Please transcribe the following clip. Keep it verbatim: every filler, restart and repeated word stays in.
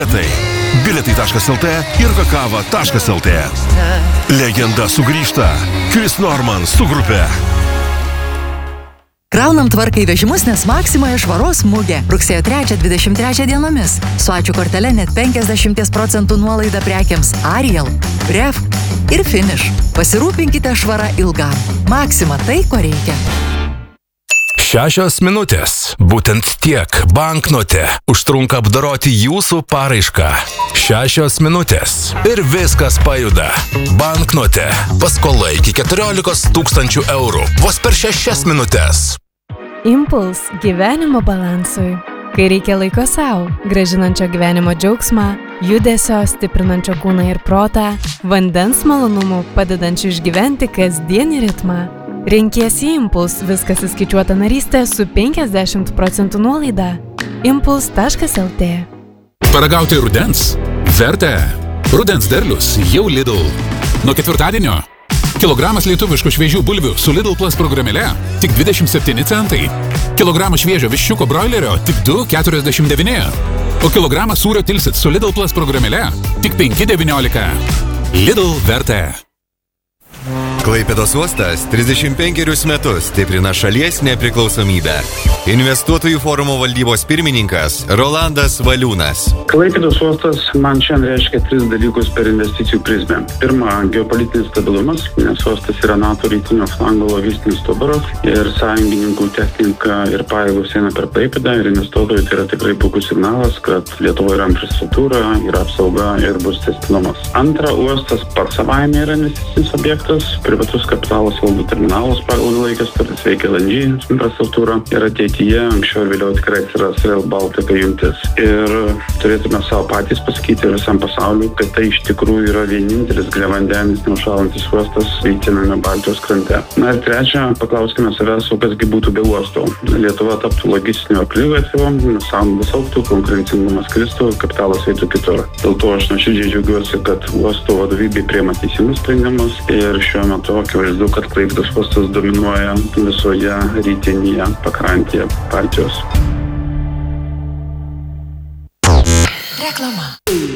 Tai bilietai taškas el tė ir kakava taškas el tė. Legenda sugrįžta. Chris Norman su grupe. Kraunam tvarką į vežimus, nes Maksimoje švaros mugė. Rugsėjo trečią dvidešimt trečią dienomis. Su ačiū kortele net penkiasdešimt procentų nuolaida prekiams Ariel, Ref ir Finish. Pasirūpinkite švara ilgam. Maksima tai, ko reikia. Šešios minutės. Būtent tiek banknote užtrunka apdoroti jūsų paraišką. Šešios minutės. Ir viskas pajuda. Banknote. Paskola iki keturiolikos tūkstančių eurų. Vos per šešias minutės. Impuls gyvenimo balansui. Kai reikia laiko savo, gražinančio gyvenimo džiaugsmą, judesio, stiprinančio kūną ir protą, vandens malonumų, padedančių išgyventi kasdienį ritmą. Renkiesi Impuls, viskas įskaičiuota narystė su penkiasdešimt procentų nuolaida. impuls taškas el tė. Paragauti rudens? Verta. Rudens derlius jau Lidl. Nuo ketvirtadienio. Kilogramas lietuviškų šviežių bulvių su Lidl Plus programėle tik dvidešimt septyni centai. Kilogramas šviežio viščiuko broilerio tik du keturiasdešimt devyni. O kilogramas sūrio Tilsit su Lidl Plus programėle tik penki devyniolika. Lidl verta. Klaipėdos uostas trisdešimt penkerius metus stiprina šalies nepriklausomybę. Investuotojų forumo valdybos pirmininkas Rolandas Valiūnas. Klaipėdos uostas man šiandien reiškia tris dalykus per investicijų prizmę. Pirma, geopolitinis stabilumas, nes uostas yra NATO rytinio flango logistinis stuburas ir sąjungininkų technika ir pajėgos eina per Klaipėdą ir investuotojų tai yra tikrai puikus signalas, kad Lietuvoje yra infrastruktūra, yra apsauga ir bus tęstinumas. Antra, uostas pats savaime yra investicinis objektas. Privatus kapitalas valdo terminalas pagal ilgalaikės sutartis, veikia L N G infrastruktūra ir ateityje anksčiau ir vėliau tikrai atsiras Rail Baltica jungtis. Ir turėtume savo patys pasakyti visam pasauliu, kad tai iš tikrųjų yra vienintelis giliavandenis neužšąlantis uostas rytiniame Baltijos krante. Na ir trečia, paklauskime savęs, o kasgi būtų be uosto. Lietuva taptų logistinio akligatviu, sąnaudos augtų, konkurencingumas kristų, kapitalas eitų kitur. Dėl to aš nuoširdžiai džiaugiuosi, kad uosto vadovybė priima teisingus sprendimus ir šiuo metu akivaizdu, kad Klaipėdos uostas dominuoja visoje rytinėje pakrantėje Baltijos. Reklama.